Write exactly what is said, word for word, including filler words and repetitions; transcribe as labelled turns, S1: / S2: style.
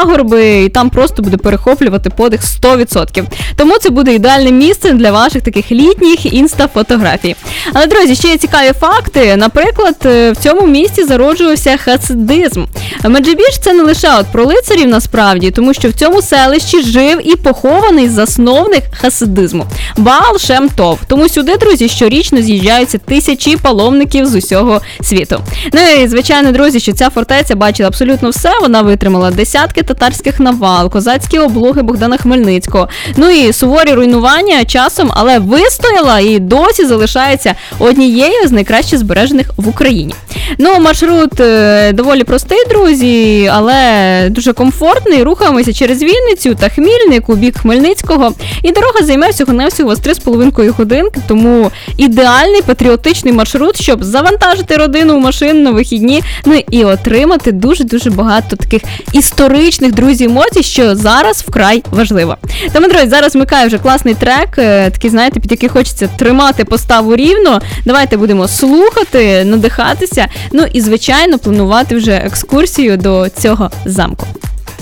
S1: пагорби, і там просто буде перехоплювати подих сто відсотків. Тому це буде ідеальним місцем для ваших таких літніх інста-фотографій. Але, друзі, ще є цікаві факти. Наприклад, в цьому місті зароджувався хасидизм. Меджибіж – це не лише от про лицарів насправді, тому що в цьому селищі жив і похований засновник хасидизму – Баал Шем Тов. Тому сюди, друзі, щорічно з'їжджаються тисячі паломників з усього світу. Ну і, звичайно, друзі, що ця фортеця бачила абсолютно все. Вона витримала десятки татарських навал, козацькі облоги Богдана Хмельницького. Ну і суворі руйнування часом, але вистояла і досі залишається однією з найкраще збережених в Україні. Ну, маршрут е, доволі простий, друзі, але дуже комфортний. Рухаємося через Вінницю та Хмільник у бік Хмельницького. І дорога займе всього-навсього з три з половиною годинки, тому ідеальний патріотичний маршрут, щоб завантажити родину в машину на вихідні, ну і отримати дуже-дуже багато таких історичних, друзі, емоцій, що зараз вкрай важливо. Тому, друзі, зараз вмикаю вже класний трек, такий, знаєте, під який хочеться тримати поставу рівно. Давайте будемо слухати, надихатися, ну і, звичайно, планувати вже екскурсію до цього замку.